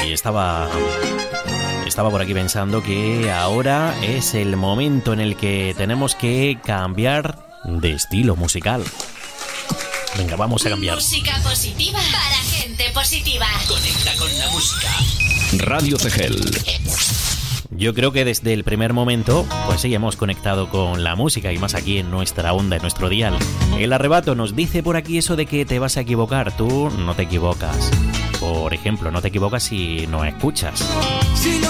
Y estaba por aquí pensando que ahora es el momento en el que tenemos que cambiar de estilo musical. Venga, vamos a cambiar. Música positiva para gente positiva. Conecta con la música. Radio Tegel. Yo creo que desde el primer momento, pues sí, hemos conectado con la música y más aquí en nuestra onda, en nuestro dial. El Arrebato nos dice por aquí eso de que te vas a equivocar. Tú no te equivocas. Por ejemplo, no te equivocas si no escuchas.